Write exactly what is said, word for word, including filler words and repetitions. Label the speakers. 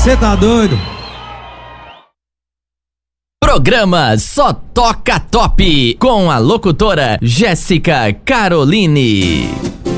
Speaker 1: Você tá doido?
Speaker 2: Programa Só Toca Top, com a locutora Jéssica Caroline.